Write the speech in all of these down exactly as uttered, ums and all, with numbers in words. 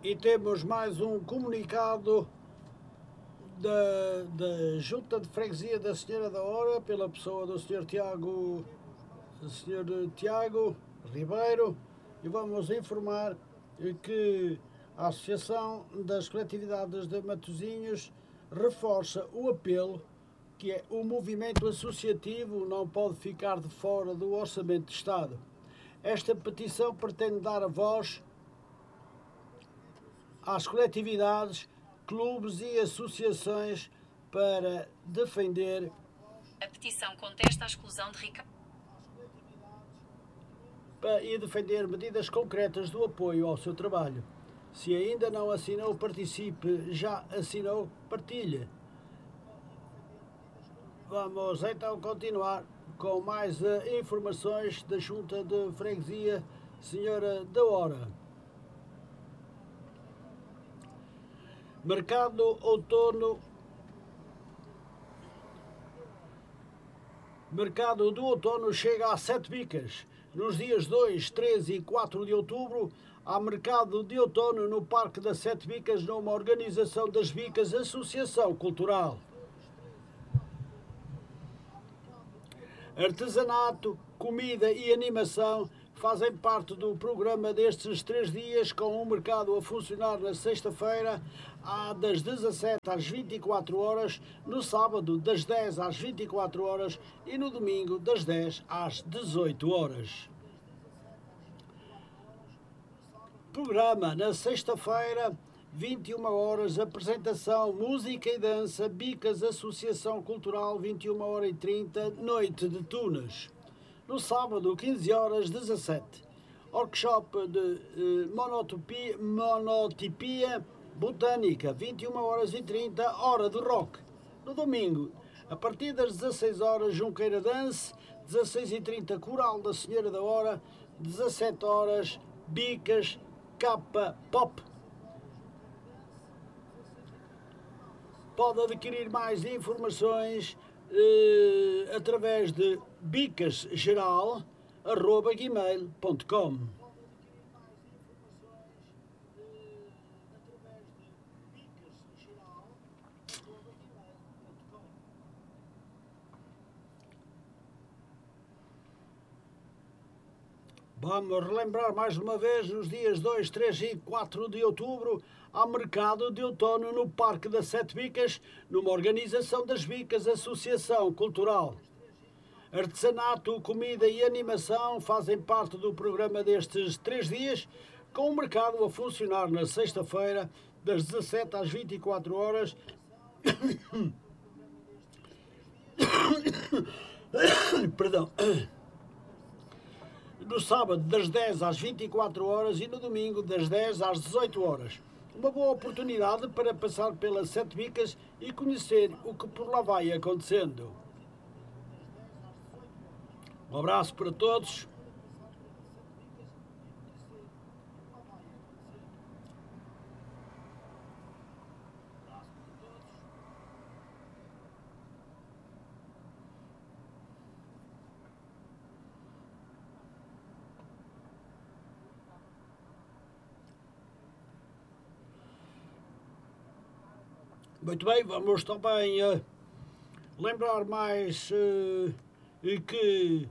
E temos mais um comunicado da, da Junta de Freguesia da Senhora da Hora, pela pessoa do senhor Tiago, do senhor Tiago Ribeiro, e vamos informar que a Associação das Coletividades de Matosinhos reforça o apelo que é o movimento associativo não pode ficar de fora do Orçamento de Estado. Esta petição pretende dar a voz às coletividades, clubes e associações para defender. A petição contesta a exclusão de Ricardo e defender medidas concretas do apoio ao seu trabalho. Se ainda não assinou, participe. Já assinou, partilhe. Vamos então continuar com mais uh, informações da Junta de Freguesia Senhora da Hora. Mercado outono. Mercado do outono chega a Sete Bicas. Nos dias dois, três e quatro de outubro, há mercado de outono no Parque das Sete Bicas, numa organização das Bicas Associação Cultural. Artesanato, comida e animação fazem parte do programa destes três dias, com o mercado a funcionar na sexta-feira das dezassete às vinte e quatro horas, no sábado das dez às vinte e quatro horas e no domingo das dez às dezoito horas. Programa na sexta-feira, vinte e uma horas, apresentação, música e dança, Bicas Associação Cultural, vinte e uma horas e trinta, noite de Tunas. No sábado, quinze horas, dezassete, workshop de eh, monotipia, monotipia botânica, vinte e uma horas e trinta, hora de rock. No domingo, a partir das dezasseis horas, Junqueira Dance, dezasseis e trinta, Coral da Senhora da Hora, dezassete horas, Bicas Capa Pop. Pode adquirir mais informações eh, através de bicasgeral arroba gmail ponto com. Vamos relembrar mais uma vez, nos dias dois, três e quatro de outubro, há mercado de outono no Parque das Sete Bicas, numa organização das Bicas Associação Cultural. Artesanato, comida e animação fazem parte do programa destes três dias, com o mercado a funcionar na sexta-feira, das dezassete às vinte e quatro horas. Perdão. No sábado, das dez às vinte e quatro horas e no domingo, das dez às dezoito horas. Uma boa oportunidade para passar pelas Sete Bicas e conhecer o que por lá vai acontecendo. Um abraço para todos. Muito bem, vamos também uh, lembrar mais uh, que,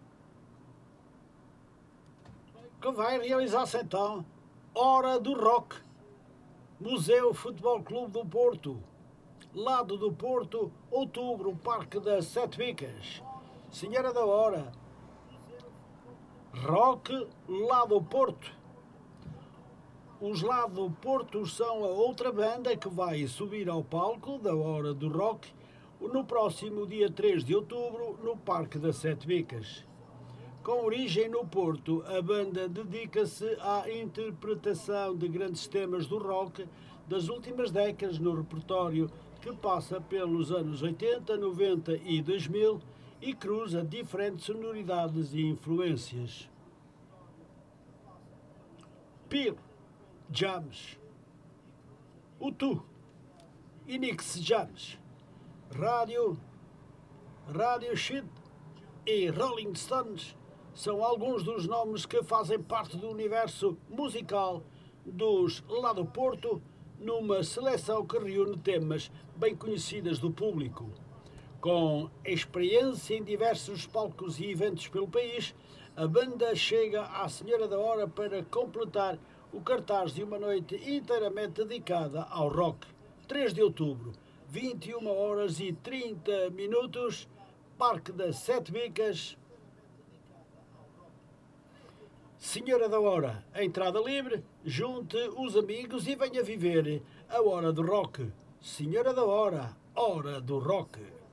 que vai realizar-se então Hora do Rock, Museu Futebol Clube do Porto, Lado do Porto, outubro, Parque das Sete Bicas, Senhora da Hora, Rock, Lado Porto. Os Lado Porto são a outra banda que vai subir ao palco da Hora do Rock no próximo dia três de outubro no Parque das Sete Bicas. Com origem no Porto, a banda dedica-se à interpretação de grandes temas do rock das últimas décadas no repertório que passa pelos anos oitenta, noventa e dois mil e cruza diferentes sonoridades e influências. Pir Jams, U dois, Inix Jams, Rádio, Rádio Shit e Rolling Stones são alguns dos nomes que fazem parte do universo musical dos Lá do Porto, numa seleção que reúne temas bem conhecidas do público. Com experiência em diversos palcos e eventos pelo país, a banda chega à Senhora da Hora para completar o cartaz de uma noite inteiramente dedicada ao rock. três de outubro, vinte e uma horas e trinta minutos, Parque das Sete Bicas. Senhora da Hora, a entrada livre, junte os amigos e venha viver a hora do rock. Senhora da Hora, hora do rock.